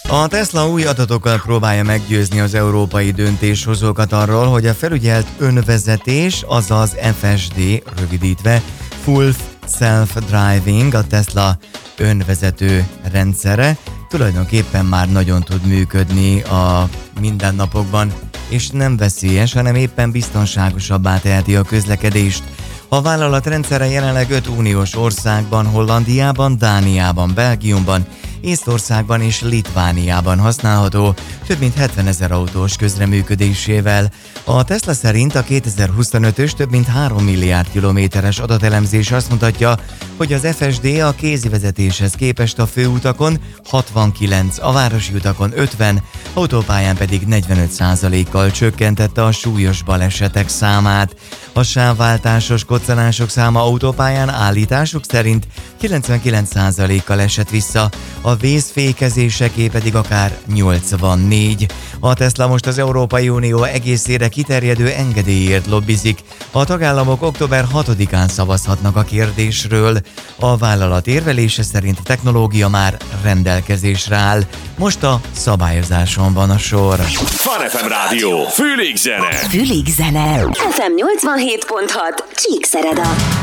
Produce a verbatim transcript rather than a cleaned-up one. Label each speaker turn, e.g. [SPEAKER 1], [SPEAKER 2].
[SPEAKER 1] A Tesla új adatokkal próbálja meggyőzni az európai döntéshozókat arról, hogy a felügyelt önvezetés, azaz ef es dé rövidítve Full Self-Driving, a Tesla önvezető rendszere tulajdonképpen már nagyon tud működni a mindennapokban, és nem veszélyes, hanem éppen biztonságosabbá teheti a közlekedést. A vállalat rendszere jelenleg öt uniós országban, Hollandiában, Dániában, Belgiumban, Észtországban és Litvániában használható, több mint hetvenezer autós közreműködésével. A Tesla szerint a kétezer-huszonötös több mint három milliárd kilométeres adatelemzés azt mutatja, hogy az ef es dé a kézi vezetéshez képest a főutakon hatvankilenc, a városi utakon ötven, autópályán pedig negyvenöt százalékkal csökkentette a súlyos balesetek számát. A sávváltásos koccanások száma autópályán állításuk szerint kilencvenkilenc százalékkal esett vissza, a vészfékezéseké pedig akár nyolcvannégy. A Tesla most az Európai Unió egészére kiterjedő engedélyért lobbizik. A tagállamok október hatodikán szavazhatnak a kérdésről. A vállalat érvelése szerint a technológia már rendelkezésre áll. Most a szabályozáson van a sor.
[SPEAKER 2] Fun ef em Rádió. Fülig zene.
[SPEAKER 3] Fülig zene. ef em nyolcvanhét pont hat. Csíkszereda.